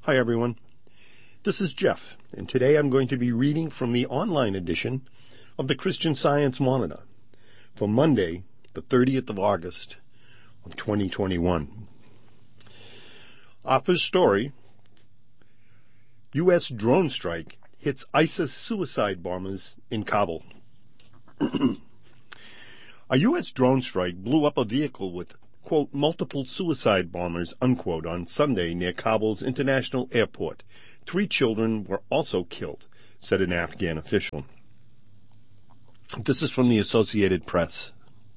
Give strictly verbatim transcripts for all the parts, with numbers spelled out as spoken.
Hi, everyone. This is Jeff, and today I'm going to be reading from the online edition of the Christian Science Monitor for Monday, the thirtieth of August of twenty twenty-one. Our first story, U S drone strike hits ISIS suicide bombers in Kabul. A U S drone strike blew up a vehicle with, quote, multiple suicide bombers, unquote, on Sunday near Kabul's international airport. Three children were also killed, said an Afghan official. This is from the Associated Press.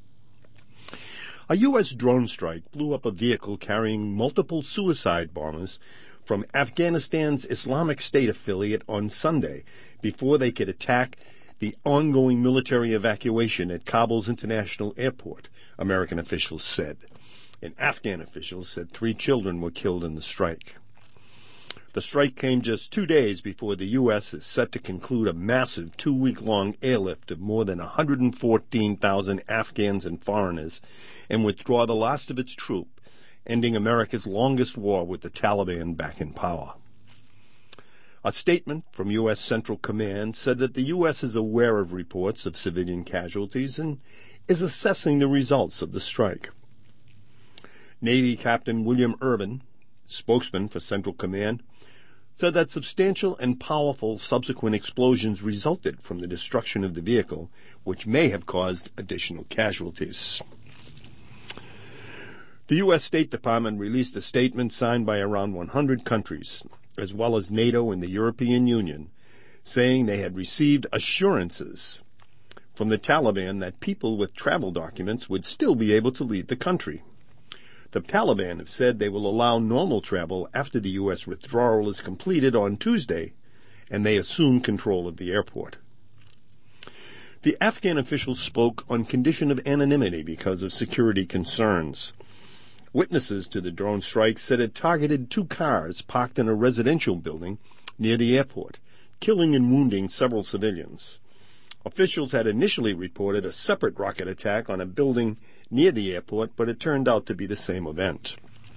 A U S drone strike blew up a vehicle carrying multiple suicide bombers from Afghanistan's Islamic State affiliate on Sunday before they could attack the ongoing military evacuation at Kabul's international airport, American officials said. And Afghan officials said three children were killed in the strike. The strike came just two days before the U S is set to conclude a massive two-week-long airlift of more than one hundred fourteen thousand Afghans and foreigners and withdraw the last of its troops, ending America's longest war with the Taliban back in power. A statement from U S Central Command said that the U S is aware of reports of civilian casualties and is assessing the results of the strike. Navy Captain William Urban, spokesman for Central Command, said that substantial and powerful subsequent explosions resulted from the destruction of the vehicle, which may have caused additional casualties. The U S State Department released a statement signed by around one hundred countries, as well as NATO and the European Union, saying they had received assurances from the Taliban that people with travel documents would still be able to leave the country. The Taliban have said they will allow normal travel after the U S withdrawal is completed on Tuesday, and they assume control of the airport. The Afghan officials spoke on condition of anonymity because of security concerns. Witnesses to the drone strike said it targeted two cars parked in a residential building near the airport, killing and wounding several civilians. Officials had initially reported a separate rocket attack on a building near the airport, but it turned out to be the same event.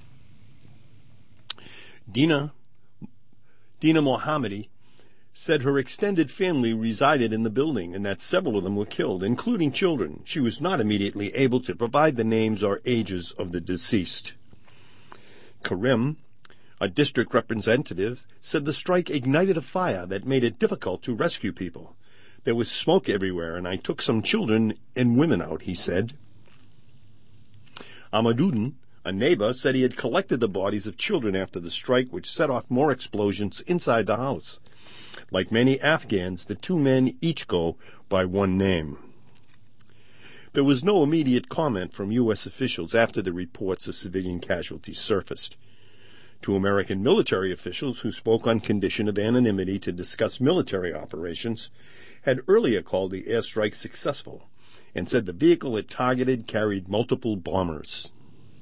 Dina, Dina Mohammadi said her extended family resided in the building and that several of them were killed, including children. She was not immediately able to provide the names or ages of the deceased. Karim, a district representative, said the strike ignited a fire that made it difficult to rescue people. There was smoke everywhere, and I took some children and women out, he said. Ahmaduddin, a neighbor, said he had collected the bodies of children after the strike, which set off more explosions inside the house. Like many Afghans, the two men each go by one name. There was no immediate comment from U S officials after the reports of civilian casualties surfaced. Two American military officials who spoke on condition of anonymity to discuss military operations had earlier called the airstrike successful and said the vehicle it targeted carried multiple bombers.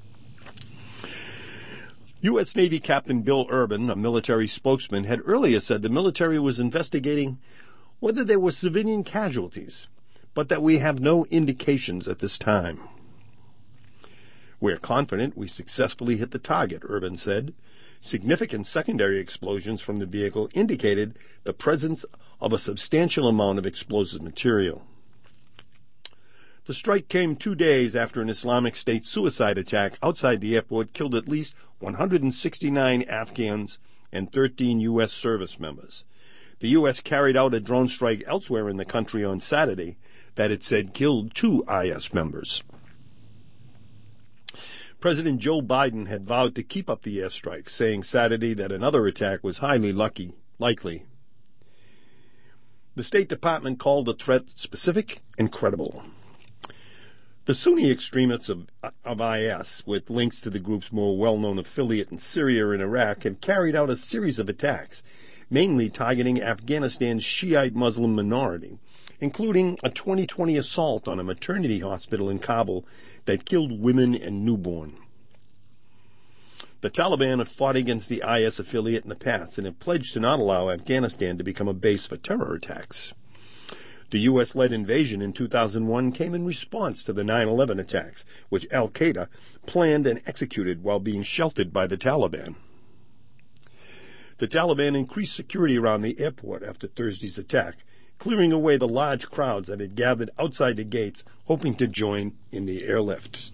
U S Navy Captain Bill Urban, a military spokesman, had earlier said the military was investigating whether there were civilian casualties, but that we have no indications at this time. We're confident we successfully hit the target, Urban said. Significant secondary explosions from the vehicle indicated the presence of a substantial amount of explosive material. The strike came two days after an Islamic State suicide attack outside the airport killed at least one hundred sixty-nine Afghans and thirteen U S service members. The U S carried out a drone strike elsewhere in the country on Saturday that it said killed two I S members. President Joe Biden had vowed to keep up the airstrike, saying Saturday that another attack was highly lucky, likely. The State Department called the threat specific and credible. The Sunni extremists of, of I S, with links to the group's more well-known affiliate in Syria and Iraq, have carried out a series of attacks, mainly targeting Afghanistan's Shiite Muslim minority, including a twenty twenty assault on a maternity hospital in Kabul that killed women and newborn. The Taliban have fought against the I S affiliate in the past and have pledged to not allow Afghanistan to become a base for terror attacks. The U S-led invasion in two thousand one came in response to the nine eleven attacks, which al-Qaeda planned and executed while being sheltered by the Taliban. The Taliban increased security around the airport after Thursday's attack, clearing away the large crowds that had gathered outside the gates, hoping to join in the airlift.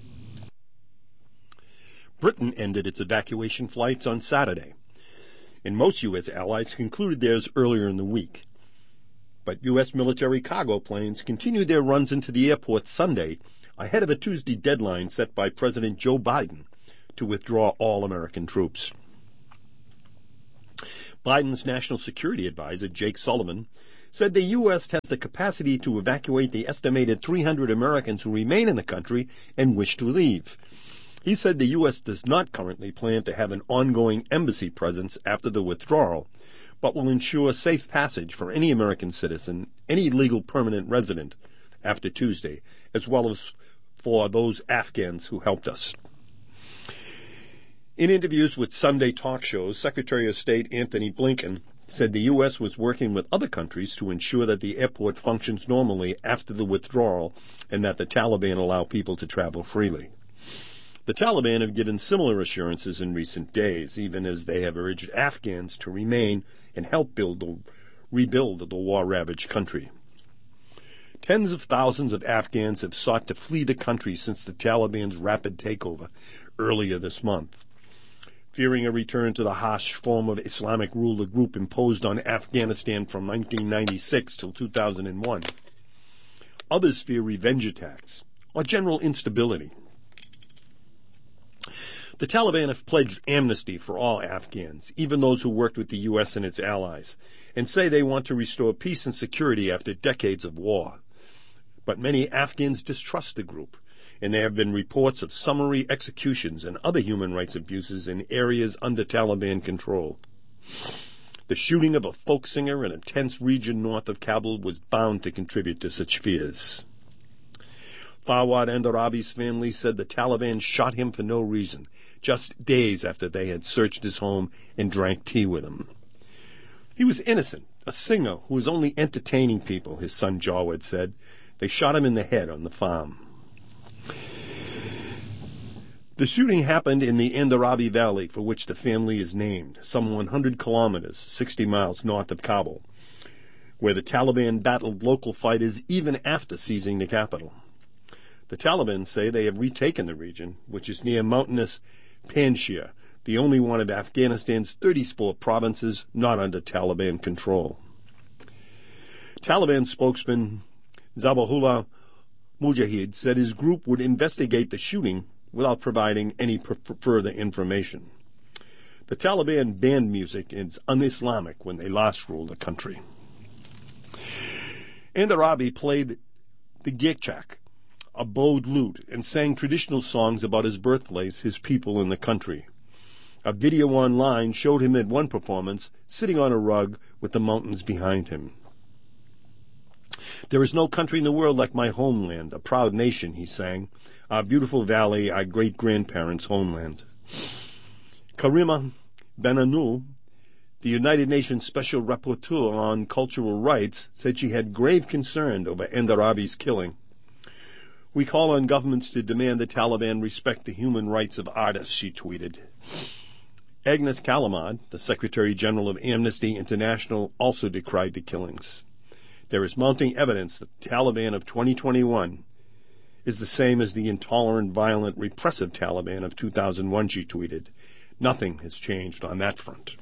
Britain ended its evacuation flights on Saturday, and most U S allies concluded theirs earlier in the week. But U S military cargo planes continued their runs into the airport Sunday, ahead of a Tuesday deadline set by President Joe Biden to withdraw all American troops. Biden's national security advisor, Jake Sullivan, said the U S has the capacity to evacuate the estimated three hundred Americans who remain in the country and wish to leave. He said the U S does not currently plan to have an ongoing embassy presence after the withdrawal, but will ensure safe passage for any American citizen, any legal permanent resident, after Tuesday, as well as for those Afghans who helped us. In interviews with Sunday talk shows, Secretary of State Antony Blinken said the U S was working with other countries to ensure that the airport functions normally after the withdrawal and that the Taliban allow people to travel freely. The Taliban have given similar assurances in recent days, even as they have urged Afghans to remain and help build the, rebuild the war-ravaged country. Tens of thousands of Afghans have sought to flee the country since the Taliban's rapid takeover earlier this month. Fearing a return to the harsh form of Islamic rule the group imposed on Afghanistan from nineteen ninety-six till two thousand one. Others fear revenge attacks or general instability. The Taliban have pledged amnesty for all Afghans, even those who worked with the U S and its allies, and say they want to restore peace and security after decades of war. But many Afghans distrust the group, and there have been reports of summary executions and other human rights abuses in areas under Taliban control. The shooting of a folk singer in a tense region north of Kabul was bound to contribute to such fears. Fawad Andarabi's family said the Taliban shot him for no reason, just days after they had searched his home and drank tea with him. He was innocent, a singer who was only entertaining people, his son Jawed said. They shot him in the head on the farm. The shooting happened in the Andarabi Valley, for which the family is named, some one hundred kilometers, sixty miles north of Kabul, where the Taliban battled local fighters even after seizing the capital. The Taliban say they have retaken the region, which is near mountainous Panjshir, the only one of Afghanistan's thirty-four provinces not under Taliban control. Taliban spokesman Zabihullah Mujahid said his group would investigate the shooting without providing any further information. The Taliban banned music as un-Islamic when they last ruled the country. Andarabi played the Gechak, a bowed lute, and sang traditional songs about his birthplace, his people, and the country. A video online showed him at one performance sitting on a rug with the mountains behind him. There is no country in the world like my homeland, a proud nation, he sang. Our beautiful valley, our great-grandparents' homeland. Karima Benanul, the United Nations Special Rapporteur on Cultural Rights, said she had grave concern over Andarabi's killing. We call on governments to demand the Taliban respect the human rights of artists, she tweeted. Agnes Kalamad, the Secretary General of Amnesty International, also decried the killings. There is mounting evidence that the Taliban of twenty twenty-one is the same as the intolerant, violent, repressive Taliban of two thousand one, she tweeted. Nothing has changed on that front.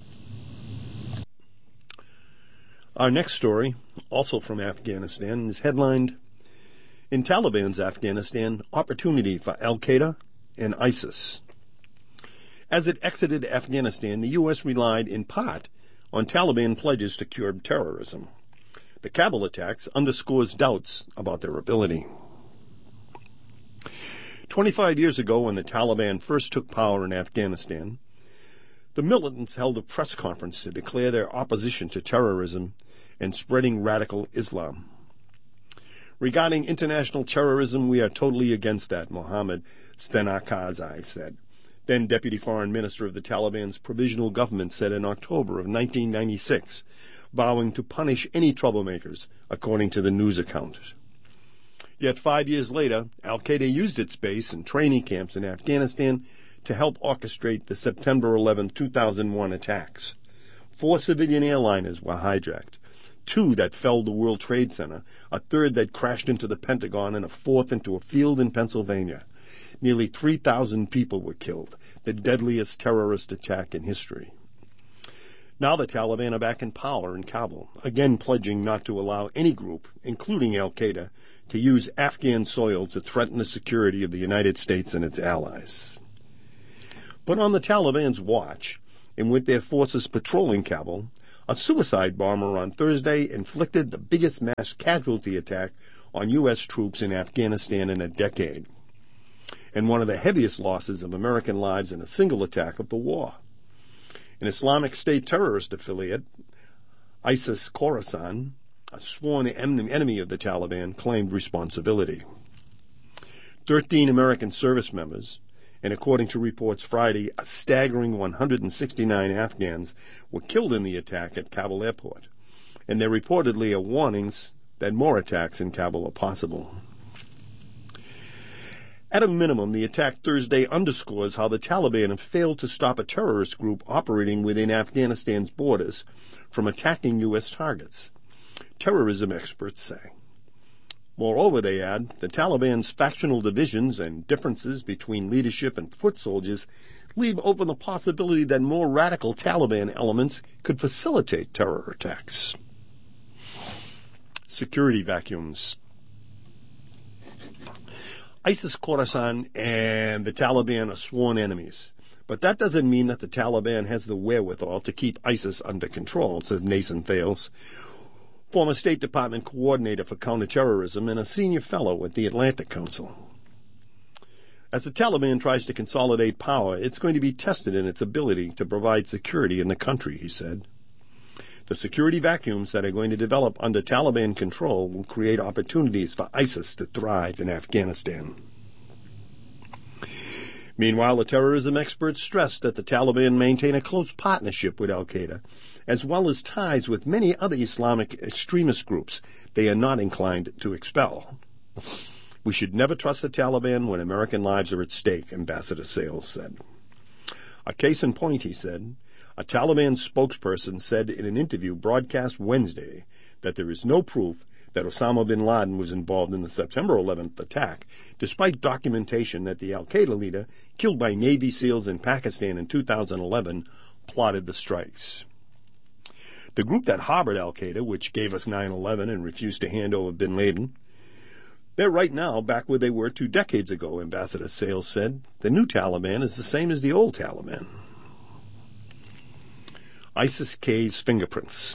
Our next story, also from Afghanistan, is headlined, "In Taliban's Afghanistan, Opportunity for Al-Qaeda and ISIS." As it exited Afghanistan, the U S relied in part on Taliban pledges to curb terrorism. The Kabul attacks underscores doubts about their ability. Twenty-five years ago, when the Taliban first took power in Afghanistan, the militants held a press conference to declare their opposition to terrorism and spreading radical Islam. Regarding international terrorism, we are totally against that, Mohammad Stenakazai said. Then Deputy Foreign Minister of the Taliban's provisional government said in October of nineteen ninety-six, vowing to punish any troublemakers, according to the news account. Yet five years later, Al-Qaeda used its base and training camps in Afghanistan to help orchestrate the September eleventh, two thousand one attacks. Four civilian airliners were hijacked, two that felled the World Trade Center, a third that crashed into the Pentagon, and a fourth into a field in Pennsylvania. Nearly three thousand people were killed, the deadliest terrorist attack in history. Now the Taliban are back in power in Kabul, again pledging not to allow any group, including al-Qaeda, to use Afghan soil to threaten the security of the United States and its allies. But on the Taliban's watch, and with their forces patrolling Kabul, a suicide bomber on Thursday inflicted the biggest mass casualty attack on U S troops in Afghanistan in a decade, and one of the heaviest losses of American lives in a single attack of the war. An Islamic State terrorist affiliate, ISIS Khorasan, a sworn enemy of the Taliban, claimed responsibility. Thirteen American service members, and according to reports Friday, a staggering one hundred sixty-nine Afghans were killed in the attack at Kabul airport, and there reportedly are warnings that more attacks in Kabul are possible. At a minimum, the attack Thursday underscores how the Taliban have failed to stop a terrorist group operating within Afghanistan's borders from attacking U S targets, terrorism experts say. Moreover, they add, the Taliban's factional divisions and differences between leadership and foot soldiers leave open the possibility that more radical Taliban elements could facilitate terror attacks. Security vacuums. ISIS Khorasan and the Taliban are sworn enemies. But that doesn't mean that the Taliban has the wherewithal to keep ISIS under control, says Nathan Thales, former State Department coordinator for counterterrorism and a senior fellow at the Atlantic Council. As the Taliban tries to consolidate power, it's going to be tested in its ability to provide security in the country, he said. The security vacuums that are going to develop under Taliban control will create opportunities for ISIS to thrive in Afghanistan. Meanwhile, the terrorism experts stressed that the Taliban maintain a close partnership with al-Qaeda, as well as ties with many other Islamic extremist groups they are not inclined to expel. We should never trust the Taliban when American lives are at stake, Ambassador Sales said. A case in point, he said. A Taliban spokesperson said in an interview broadcast Wednesday that there is no proof that Osama bin Laden was involved in the September eleventh attack, despite documentation that the al-Qaeda leader, killed by Navy SEALs in Pakistan in two thousand eleven, plotted the strikes. The group that harbored al-Qaeda, which gave us nine eleven and refused to hand over bin Laden, they're right now back where they were two decades ago, Ambassador Sales said. The new Taliban is the same as the old Taliban. ISIS-K's fingerprints.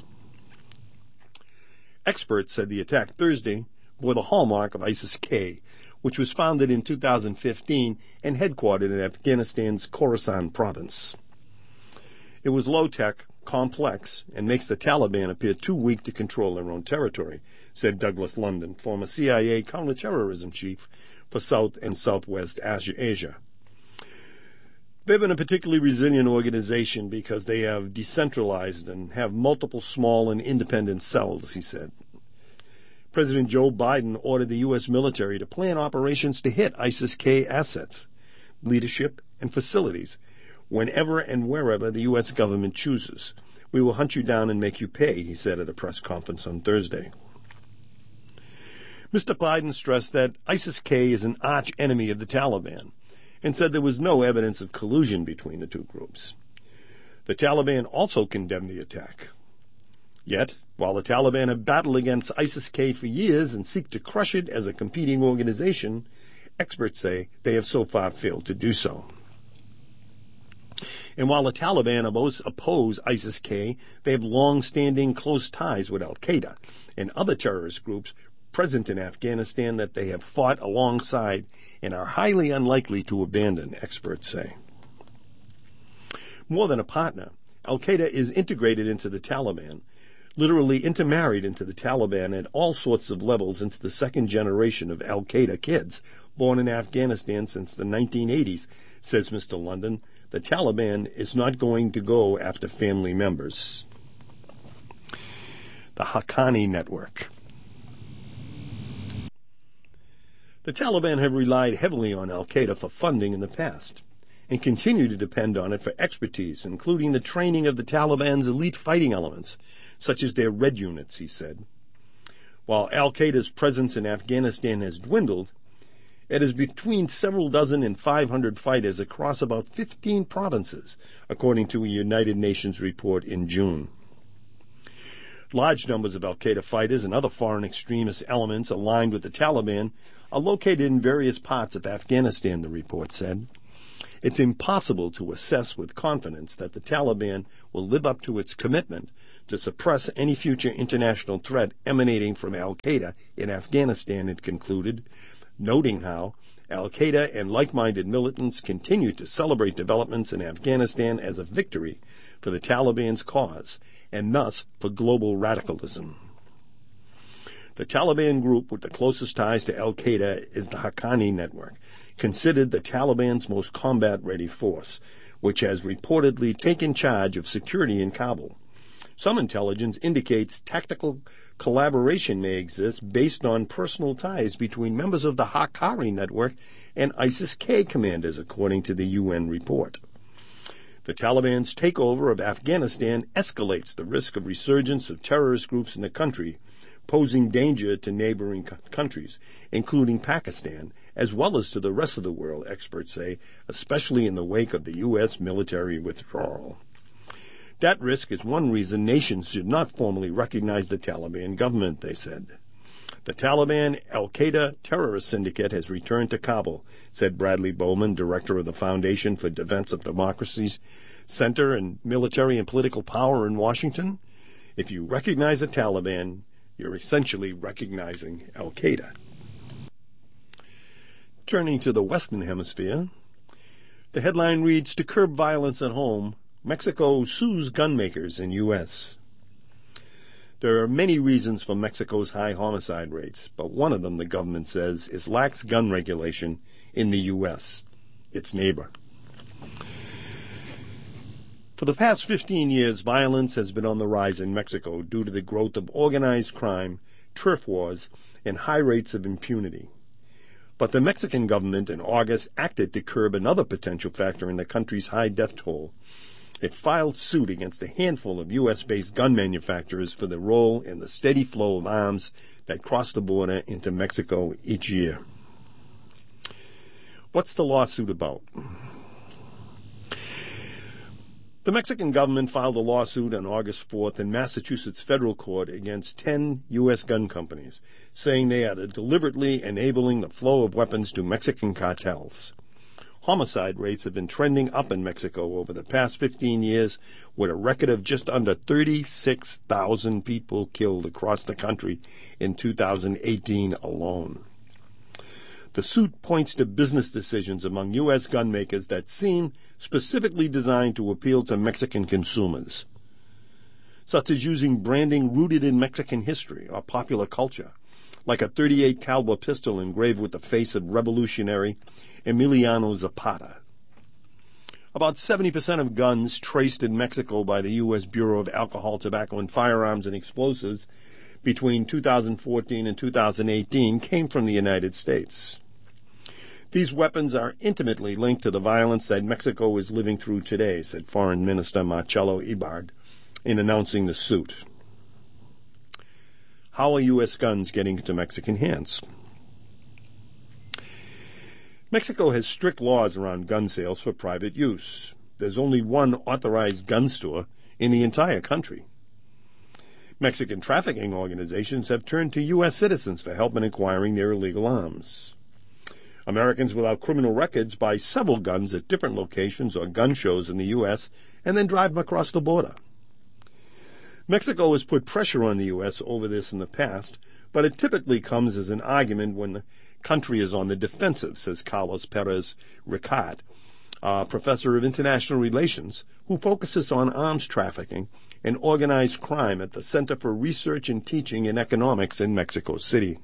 Experts said the attack Thursday bore the hallmark of ISIS-K, which was founded in two thousand fifteen and headquartered in Afghanistan's Khorasan province. It was low-tech, complex, and makes the Taliban appear too weak to control their own territory, said Douglas London, former C I A counterterrorism chief for South and Southwest Asia. They've been a particularly resilient organization because they have decentralized and have multiple small and independent cells, he said. President Joe Biden ordered the U S military to plan operations to hit ISIS-K assets, leadership, and facilities whenever and wherever the U S government chooses. We will hunt you down and make you pay, he said at a press conference on Thursday. Mister Biden stressed that ISIS-K is an arch enemy of the Taliban, and said there was no evidence of collusion between the two groups. The Taliban also condemned the attack. Yet, while the Taliban have battled against ISIS-K for years and seek to crush it as a competing organization, experts say they have so far failed to do so. And while the Taliban oppose ISIS-K, they have long-standing close ties with al-Qaeda and other terrorist groups present in Afghanistan that they have fought alongside and are highly unlikely to abandon, experts say. More than a partner, al-Qaeda is integrated into the Taliban, literally intermarried into the Taliban at all sorts of levels into the second generation of al-Qaeda kids born in Afghanistan since the nineteen eighties, says Mister London. The Taliban is not going to go after family members. The Haqqani Network. The Taliban have relied heavily on al-Qaeda for funding in the past, and continue to depend on it for expertise, including the training of the Taliban's elite fighting elements, such as their red units, he said. While al-Qaeda's presence in Afghanistan has dwindled, it is between several dozen and five hundred fighters across about fifteen provinces, according to a United Nations report in June. Large numbers of al-Qaeda fighters and other foreign extremist elements aligned with the Taliban are located in various parts of Afghanistan, the report said. It's impossible to assess with confidence that the Taliban will live up to its commitment to suppress any future international threat emanating from al-Qaeda in Afghanistan, it concluded, noting how al-Qaeda and like-minded militants continue to celebrate developments in Afghanistan as a victory for the Taliban's cause and thus for global radicalism. The Taliban group with the closest ties to al-Qaeda is the Haqqani Network, considered the Taliban's most combat-ready force, which has reportedly taken charge of security in Kabul. Some intelligence indicates tactical collaboration may exist based on personal ties between members of the Haqqani Network and ISIS-K commanders, according to the U N report. The Taliban's takeover of Afghanistan escalates the risk of resurgence of terrorist groups in the country, posing danger to neighboring co- countries, including Pakistan, as well as to the rest of the world, experts say, especially in the wake of the U S military withdrawal. That risk is one reason nations should not formally recognize the Taliban government, they said. The Taliban al-Qaeda terrorist syndicate has returned to Kabul, said Bradley Bowman, director of the Foundation for Defense of Democracy's Center in Military and Political Power in Washington. If you recognize the Taliban, you're essentially recognizing al-Qaeda. Turning to the Western Hemisphere, the headline reads, "To curb violence at home, Mexico sues gunmakers in U S" There are many reasons for Mexico's high homicide rates, but one of them, the government says, is lax gun regulation in the U S, its neighbor. For the past fifteen years, violence has been on the rise in Mexico due to the growth of organized crime, turf wars, and high rates of impunity. But the Mexican government in August acted to curb another potential factor in the country's high death toll. It filed suit against a handful of U S-based gun manufacturers for their role in the steady flow of arms that cross the border into Mexico each year. What's the lawsuit about? The Mexican government filed a lawsuit on August fourth in Massachusetts federal court against ten U S gun companies, saying they are deliberately enabling the flow of weapons to Mexican cartels. Homicide rates have been trending up in Mexico over the past fifteen years, with a record of just under thirty-six thousand people killed across the country in two thousand eighteen alone. The suit points to business decisions among U S gun makers that seem specifically designed to appeal to Mexican consumers, such as using branding rooted in Mexican history or popular culture, like a thirty-eight caliber pistol engraved with the face of revolutionary Emiliano Zapata. About seventy percent of guns traced in Mexico by the U S Bureau of Alcohol, Tobacco, and Firearms and Explosives between two thousand fourteen and two thousand eighteen came from the United States. These weapons are intimately linked to the violence that Mexico is living through today, said Foreign Minister Marcelo Ebrard in announcing the suit. How are U S guns getting into Mexican hands? Mexico has strict laws around gun sales for private use. There's only one authorized gun store in the entire country. Mexican trafficking organizations have turned to U S citizens for help in acquiring their illegal arms. Americans without criminal records buy several guns at different locations or gun shows in the U S and then drive them across the border. Mexico has put pressure on the U S over this in the past, but it typically comes as an argument when the country is on the defensive, says Carlos Perez Ricard, a professor of international relations who focuses on arms trafficking and organized crime at the Center for Research and Teaching in Economics in Mexico City.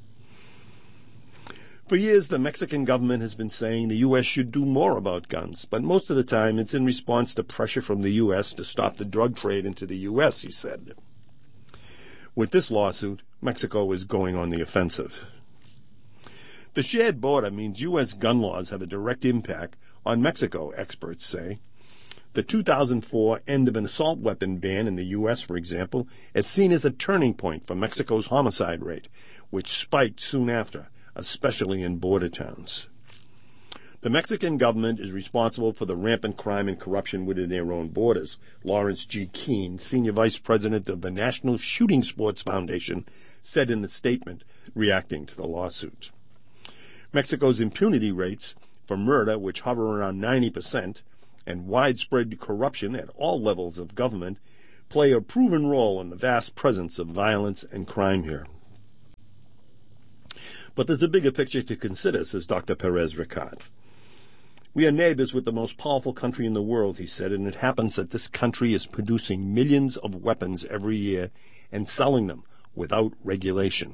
For years, the Mexican government has been saying the U S should do more about guns, but most of the time it's in response to pressure from the U S to stop the drug trade into the U S, he said. With this lawsuit, Mexico is going on the offensive. The shared border means U S gun laws have a direct impact on Mexico, experts say. The two thousand four end of an assault weapon ban in the U S, for example, is seen as a turning point for Mexico's homicide rate, which spiked soon after, especially in border towns. The Mexican government is responsible for the rampant crime and corruption within their own borders. Lawrence G. Keene, senior vice president of the National Shooting Sports Foundation, said in a statement reacting to the lawsuit. Mexico's impunity rates for murder, which hover around ninety percent, and widespread corruption at all levels of government, play a proven role in the vast presence of violence and crime here. But there's a bigger picture to consider, says Doctor Perez Ricard. We are neighbors with the most powerful country in the world, he said, and it happens that this country is producing millions of weapons every year and selling them without regulation.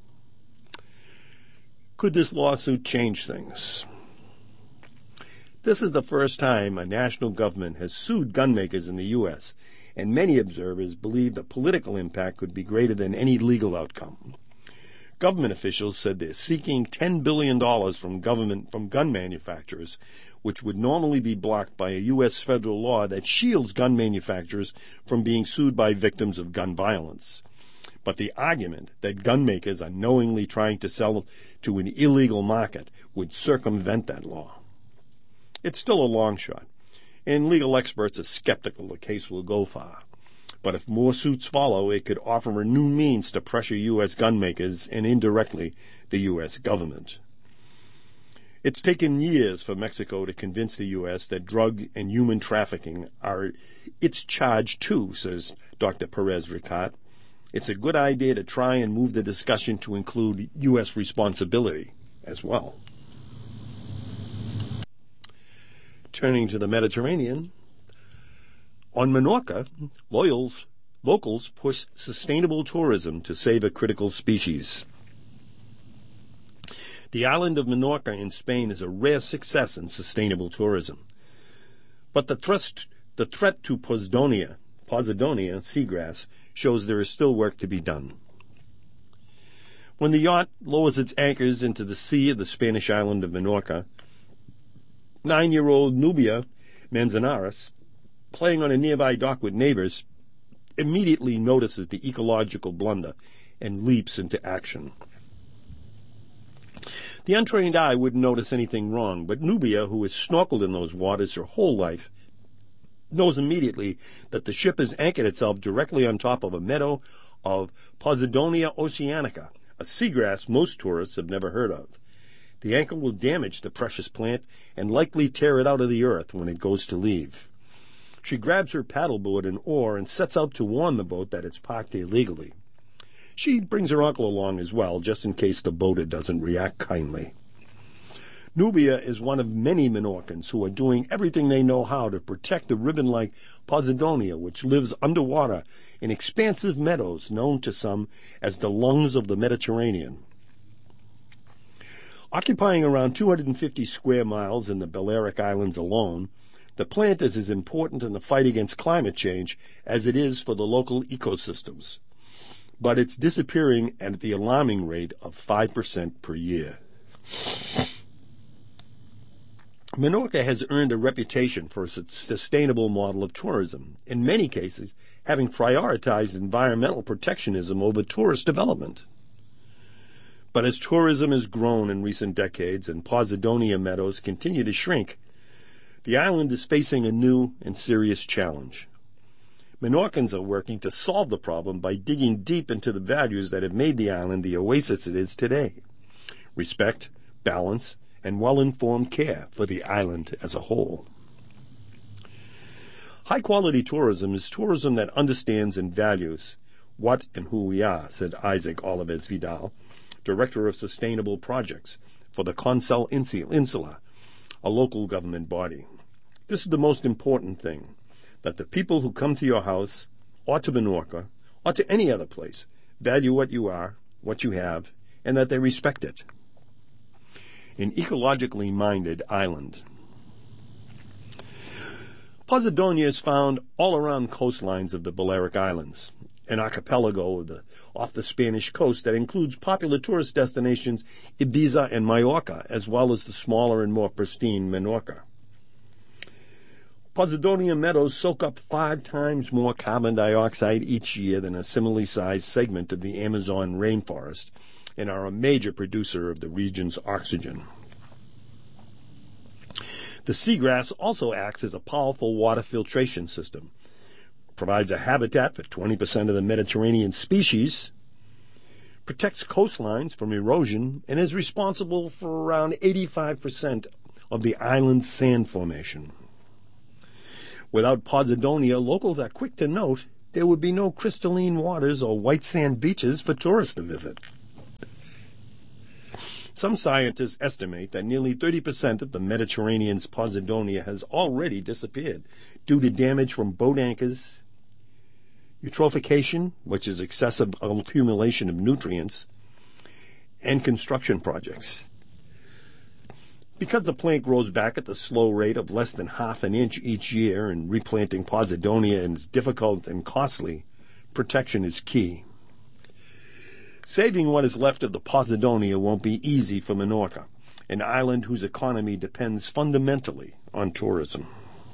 Could this lawsuit change things? This is the first time a national government has sued gun makers in the U S, and many observers believe the political impact could be greater than any legal outcome. Government officials said they're seeking ten billion dollars from government from gun manufacturers, which would normally be blocked by a U S federal law that shields gun manufacturers from being sued by victims of gun violence. But the argument that gun makers are knowingly trying to sell to an illegal market would circumvent that law. It's still a long shot, and legal experts are skeptical the case will go far. But if more suits follow, it could offer a new means to pressure U S gun makers and indirectly the U S government. It's taken years for Mexico to convince the U S that drug and human trafficking are its charge too, says Doctor Perez Ricard. It's a good idea to try and move the discussion to include U S responsibility as well. Turning to the Mediterranean, on Menorca, loyals, locals push sustainable tourism to save a critical species. The island of Menorca in Spain is a rare success in sustainable tourism. But the, thrust, the threat to Posidonia, Posidonia seagrass shows there is still work to be done. When the yacht lowers its anchors into the sea of the Spanish island of Menorca, nine-year-old Nubia Manzanares, playing on a nearby dock with neighbors, immediately notices the ecological blunder and leaps into action. The untrained eye wouldn't notice anything wrong, but Nubia, who has snorkeled in those waters her whole life, knows immediately that the ship has anchored itself directly on top of a meadow of Posidonia oceanica, a seagrass most tourists have never heard of. The anchor will damage the precious plant and likely tear it out of the earth when it goes to leave. She grabs her paddleboard and oar and sets out to warn the boat that it's parked illegally. She brings her uncle along as well, just in case the boater doesn't react kindly. Nubia is one of many Menorcans who are doing everything they know how to protect the ribbon-like Posidonia, which lives underwater in expansive meadows known to some as the lungs of the Mediterranean. Occupying around two hundred fifty square miles in the Balearic Islands alone, the plant is as important in the fight against climate change as it is for the local ecosystems. But it's disappearing at the alarming rate of five percent per year. Menorca has earned a reputation for a sustainable model of tourism, in many cases having prioritized environmental protectionism over tourist development. But as tourism has grown in recent decades and Posidonia meadows continue to shrink, the island is facing a new and serious challenge. Menorcans are working to solve the problem by digging deep into the values that have made the island the oasis it is today: respect, balance, and well-informed care for the island as a whole. High-quality tourism is tourism that understands and values what and who we are, said Isaac Olives Vidal, Director of Sustainable Projects for the Consell Insula, a local government body. This is the most important thing, that the people who come to your house, or to Menorca, or to any other place, value what you are, what you have, and that they respect it. An ecologically minded island. Posidonia is found all around coastlines of the Balearic Islands, an archipelago of the, off the Spanish coast that includes popular tourist destinations Ibiza and Mallorca, as well as the smaller and more pristine Menorca. Posidonia meadows soak up five times more carbon dioxide each year than a similarly sized segment of the Amazon rainforest and are a major producer of the region's oxygen. The seagrass also acts as a powerful water filtration system, provides a habitat for twenty percent of the Mediterranean species, protects coastlines from erosion, and is responsible for around eighty-five percent of the island's sand formation. Without Posidonia, locals are quick to note there would be no crystalline waters or white sand beaches for tourists to visit. Some scientists estimate that nearly thirty percent of the Mediterranean's Posidonia has already disappeared due to damage from boat anchors, eutrophication, which is excessive accumulation of nutrients, and construction projects. Because the plant grows back at the slow rate of less than half an inch each year and replanting Posidonia is difficult and costly, protection is key. Saving what is left of the Posidonia won't be easy for Menorca, an island whose economy depends fundamentally on tourism.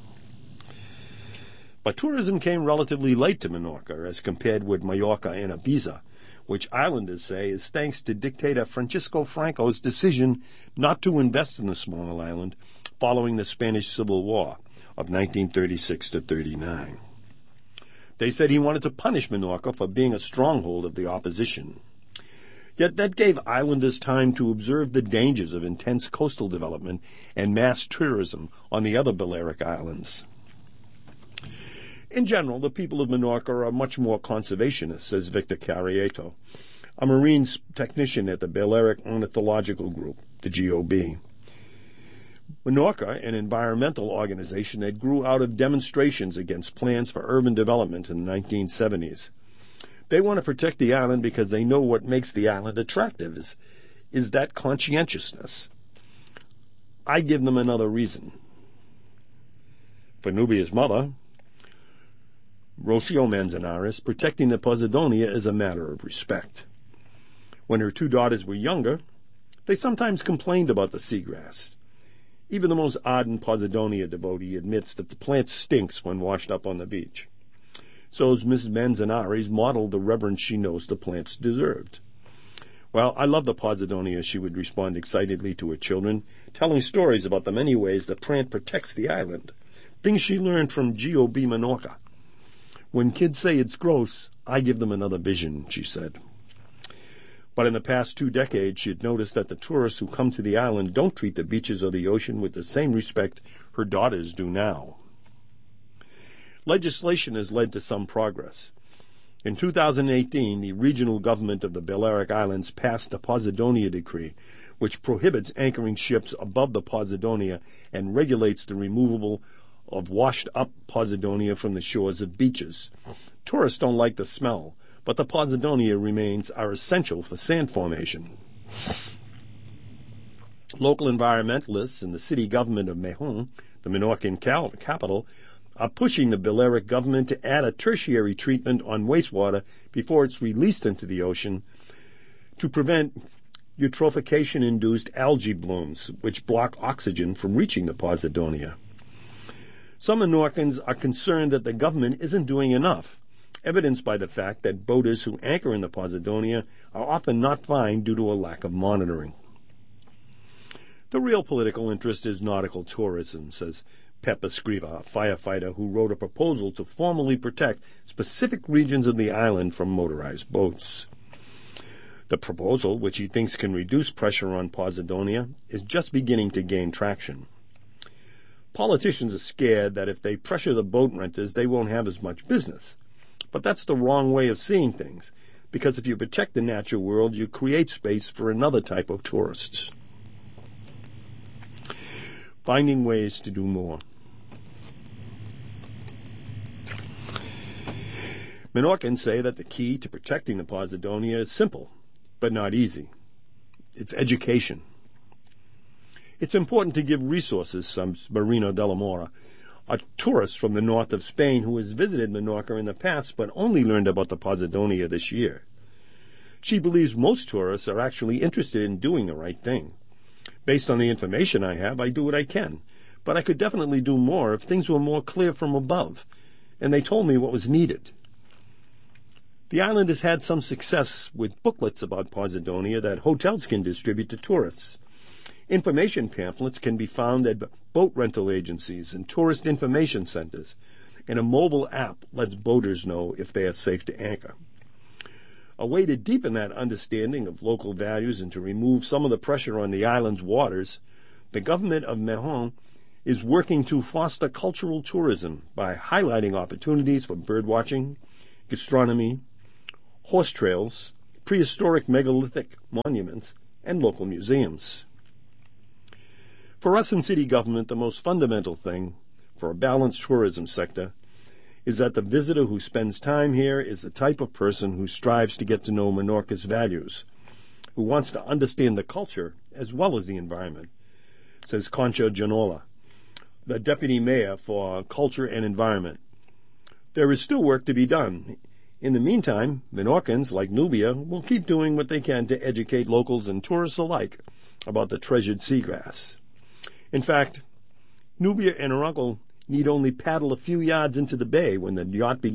But tourism came relatively late to Menorca as compared with Mallorca and Ibiza, which islanders say is thanks to dictator Francisco Franco's decision not to invest in the small island following the Spanish Civil War of nineteen thirty-six to thirty-nine. They said he wanted to punish Menorca for being a stronghold of the opposition. Yet that gave islanders time to observe the dangers of intense coastal development and mass tourism on the other Balearic Islands. In general, the people of Menorca are much more conservationist, says Victor Carrieto, a marine technician at the Balearic Ornithological Group, the G O B. Menorca, an environmental organization that grew out of demonstrations against plans for urban development in the nineteen seventies. They want to protect the island because they know what makes the island attractive is, is that conscientiousness. I give them another reason. For Nubia's mother, Rocio Manzanares, protecting the Posidonia is a matter of respect. When her two daughters were younger, they sometimes complained about the seagrass. Even the most ardent Posidonia devotee admits that the plant stinks when washed up on the beach. So as Missus Manzanares modeled the reverence she knows the plants deserved. Well, I love the Posidonia, she would respond excitedly to her children, telling stories about the many ways the plant protects the island, things she learned from G O B Menorca. When kids say it's gross, I give them another vision, she said. But in the past two decades, she had noticed that the tourists who come to the island don't treat the beaches or the ocean with the same respect her daughters do now. Legislation has led to some progress. In two thousand eighteen, the regional government of the Balearic Islands passed the Posidonia Decree, which prohibits anchoring ships above the Posidonia and regulates the removal of washed-up Posidonia from the shores of beaches. Tourists don't like the smell, but the Posidonia remains are essential for sand formation. Local environmentalists and the city government of Mahon, the Menorcan capital, are pushing the Balearic government to add a tertiary treatment on wastewater before it's released into the ocean to prevent eutrophication-induced algae blooms, which block oxygen from reaching the Posidonia. Some Menorcans are concerned that the government isn't doing enough, evidenced by the fact that boaters who anchor in the Posidonia are often not fined due to a lack of monitoring. The real political interest is nautical tourism, says Pep Escriva, a firefighter who wrote a proposal to formally protect specific regions of the island from motorized boats. The proposal, which he thinks can reduce pressure on Posidonia, is just beginning to gain traction. Politicians are scared that if they pressure the boat renters, they won't have as much business. But that's the wrong way of seeing things, because if you protect the natural world, you create space for another type of tourists. Finding ways to do more. Menorcans say that the key to protecting the Posidonia is simple, but not easy. It's education. It's important to give resources, says Marino Della Mora, a tourist from the north of Spain who has visited Menorca in the past but only learned about the Posidonia this year. She believes most tourists are actually interested in doing the right thing. Based on the information I have, I do what I can, but I could definitely do more if things were more clear from above, and they told me what was needed. The island has had some success with booklets about Posidonia that hotels can distribute to tourists. Information pamphlets can be found at boat rental agencies and tourist information centers, and a mobile app lets boaters know if they are safe to anchor. A way to deepen that understanding of local values and to remove some of the pressure on the island's waters, the government of Mahon is working to foster cultural tourism by highlighting opportunities for birdwatching, gastronomy, horse trails, prehistoric megalithic monuments, and local museums. For us in city government, the most fundamental thing for a balanced tourism sector is that the visitor who spends time here is the type of person who strives to get to know Menorca's values, who wants to understand the culture as well as the environment, says Concha Gianola, the Deputy Mayor for Culture and Environment. There is still work to be done. In the meantime, Menorcans, like Nubia, will keep doing what they can to educate locals and tourists alike about the treasured seagrass. In fact, Nubia and her uncle need only paddle a few yards into the bay when the yacht begins